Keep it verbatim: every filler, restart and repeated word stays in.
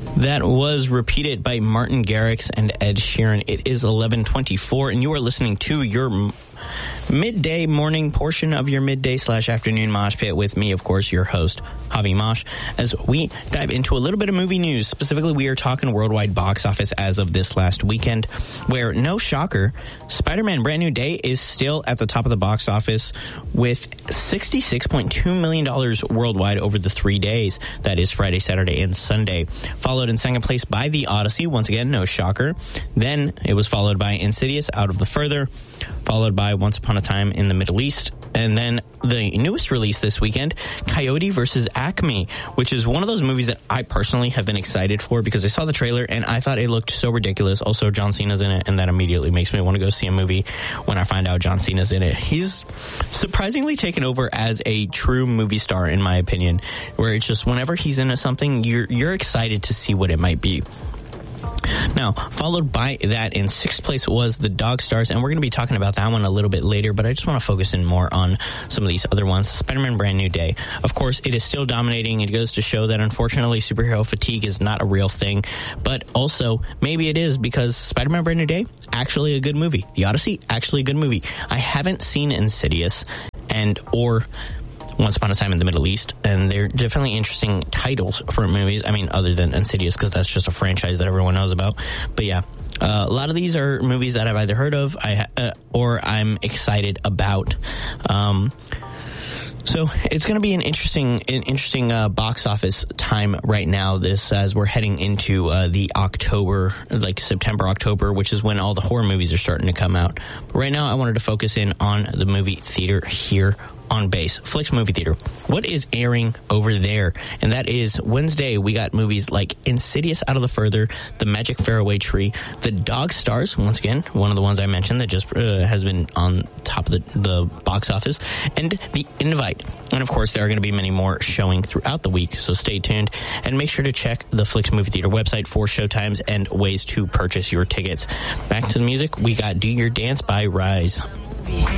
That was Repeated by Martin Garrix and Ed Sheeran. It is eleven twenty-four, and you are listening to your m- midday morning portion of your midday slash afternoon mosh pit with me, of course, your host, Javi Mosh, as we dive into a little bit of movie news. Specifically, we are talking worldwide box office as of this last weekend, where, no shocker, Spider-Man Brand New Day is still at the top of the box office with sixty-six point two million dollars worldwide over the three days. That is Friday, Saturday, and Sunday. Followed in second place by The Odyssey. Once again, no shocker. Then it was followed by Insidious, Out of the Further, followed by Once Upon a Time in the Middle East. And then the newest release this weekend, Coyote versus Acme, which is one of those movies that I personally have been excited for because I saw the trailer and I thought it looked so ridiculous. Also, John Cena's in it, and that immediately makes me want to go see a movie when I find out John Cena's in it. He's surprisingly taken over as a true movie star, in my opinion, where it's just whenever he's into something, you're you're excited to see what it might be. Now, followed by that in sixth place was The Dog Stars, and we're going to be talking about that one a little bit later, but I just want to focus in more on some of these other ones. Spider-Man Brand New Day. Of course, it is still dominating. It goes to show that, unfortunately, superhero fatigue is not a real thing, but also, maybe it is because Spider-Man Brand New Day, actually a good movie. The Odyssey, actually a good movie. I haven't seen Insidious and or Once Upon a Time in the Middle East, and they're definitely interesting titles for movies. I mean, other than Insidious, because that's just a franchise that everyone knows about. But yeah, uh, a lot of these are movies that I've either heard of I uh, or I'm excited about. Um, so it's going to be an interesting, an interesting uh, box office time right now. This as we're heading into uh, the October, like September, October, which is when all the horror movies are starting to come out. But right now, I wanted to focus in on the movie theater here on base. Flix Movie Theater. What is airing over there? And that is Wednesday, we got movies like Insidious, Out of the Further, The Magic Fairway Tree, The Dog Stars, once again, one of the ones I mentioned that just uh, has been on top of the, the box office, and The Invite. And of course, there are going to be many more showing throughout the week, so stay tuned and make sure to check the Flix Movie Theater website for showtimes and ways to purchase your tickets. Back to the music, we got Do Your Dance by Rise.